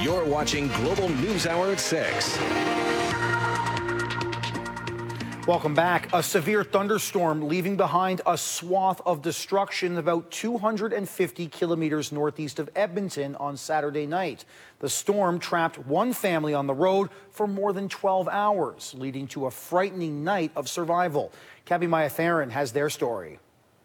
You're watching Global News Hour at 6. Welcome back. A severe thunderstorm leaving behind a swath of destruction about 250 kilometers northeast of Edmonton on Saturday night. The storm trapped one family on the road for more than 12 hours, leading to a frightening night of survival. Cabby Mayatheran has their story.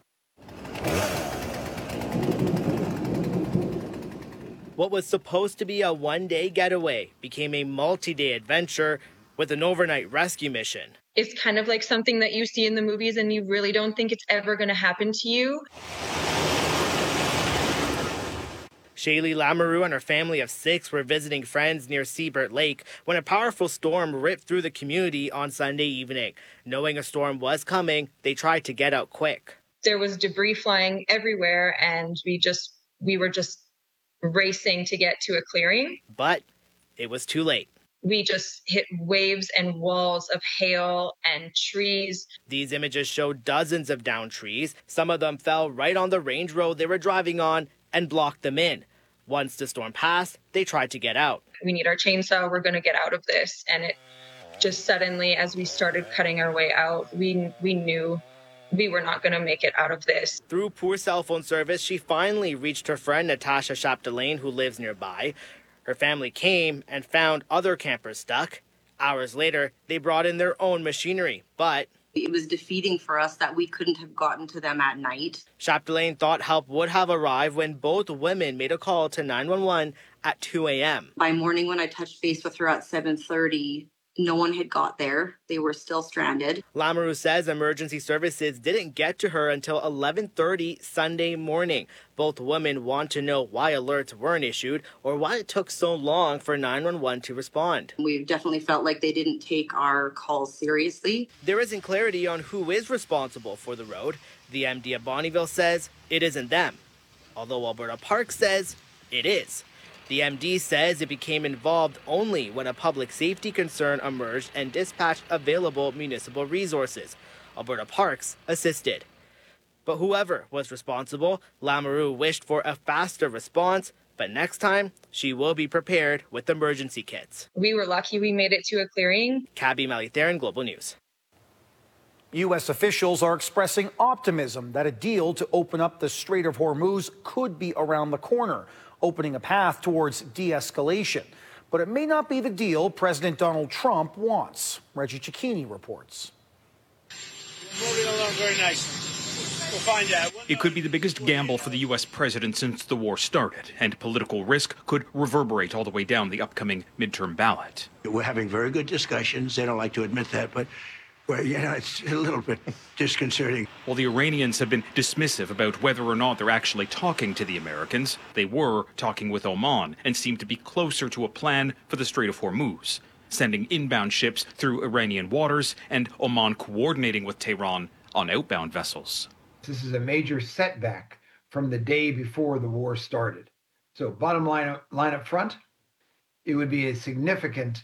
What was supposed to be a one-day getaway became a multi-day adventure with an overnight rescue mission. It's kind of like something that you see in the movies and you really don't think it's ever going to happen to you. Shaylee Lamoureux and her family of 6 were visiting friends near Seabird Lake when a powerful storm ripped through the community on Sunday evening. Knowing a storm was coming, they tried to get out quick. There was debris flying everywhere and we were just racing to get to a clearing. But it was too late. We just hit waves and walls of hail and trees. These images show dozens of downed trees. Some of them fell right on the range road they were driving on and blocked them in. Once the storm passed, they tried to get out. We need our chainsaw. We're going to get out of this. And it just suddenly, as we started cutting our way out, we knew we were not going to make it out of this. Through poor cell phone service, she finally reached her friend Natasha Chapdelaine, who lives nearby. Her family came and found other campers stuck. Hours later, they brought in their own machinery, but it was defeating for us that we couldn't have gotten to them at night. Chapdelaine thought help would have arrived when both women made a call to 911 at 2 a.m. By morning, when I touched base with her at 7:30, no one had got there. They were still stranded. Lamoureux says emergency services didn't get to her until 11:30 Sunday morning. Both women want to know why alerts weren't issued or why it took so long for 911 to respond. We definitely felt like they didn't take our calls seriously. There isn't clarity on who is responsible for the road. The MD of Bonnyville says it isn't them, although Alberta Parks says it is. The MD says it became involved only when a public safety concern emerged and dispatched available municipal resources. Alberta Parks assisted. But whoever was responsible, Lamoureux wished for a faster response, but next time she will be prepared with emergency kits. We were lucky we made it to a clearing. Cabby Mayatheran, Global News. U.S. officials are expressing optimism that a deal to open up the Strait of Hormuz could be around the corner, opening a path towards de-escalation. But it may not be the deal President Donald Trump wants. Reggie Cicchini reports. Moving along very nicely. We'll find out. It could be the biggest gamble for the U.S. president since the war started, and political risk could reverberate all the way down the upcoming midterm ballot. We're having very good discussions. They don't like to admit that, but well, it's a little bit disconcerting. While the Iranians have been dismissive about whether or not they're actually talking to the Americans, they were talking with Oman and seemed to be closer to a plan for the Strait of Hormuz, sending inbound ships through Iranian waters and Oman coordinating with Tehran on outbound vessels. This is a major setback from the day before the war started. So bottom line up front, it would be a significant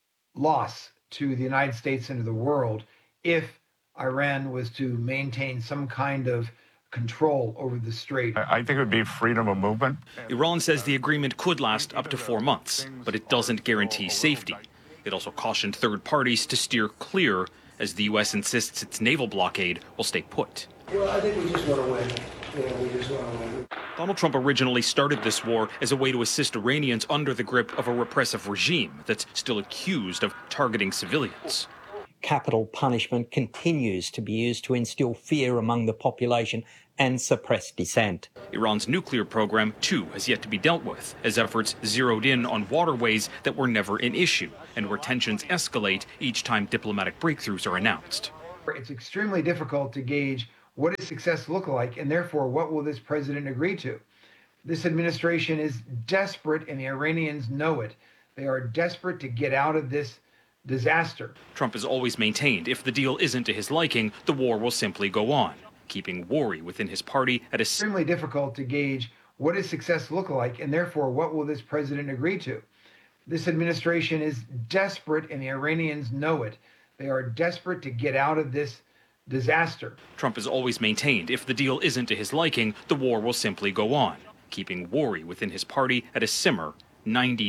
loss to the United States and to the world if Iran was to maintain some kind of control over the strait. I think it would be freedom of movement. Iran says the agreement could last up to 4 months, but it doesn't guarantee safety. It also cautioned third parties to steer clear as the U.S. insists its naval blockade will stay put. Well, I think we just want to win. We just want to win. Donald Trump originally started this war as a way to assist Iranians under the grip of a repressive regime that's still accused of targeting civilians. Capital punishment continues to be used to instill fear among the population and suppress dissent. Iran's nuclear program, too, has yet to be dealt with, as efforts zeroed in on waterways that were never an issue and where tensions escalate each time diplomatic breakthroughs are announced. It's extremely difficult to gauge what does success look like, and therefore what will this president agree to. This administration is desperate, and the Iranians know it. They are desperate to get out of this disaster. Trump has always maintained if the deal isn't to his liking, the war will simply go on, keeping worry within his party at a extremely difficult to gauge what does success look like, and therefore what will this president agree to. This administration is desperate, and the Iranians know it. They are desperate to get out of this disaster. Trump has always maintained if the deal isn't to his liking, the war will simply go on, keeping worry within his party at a simmer 90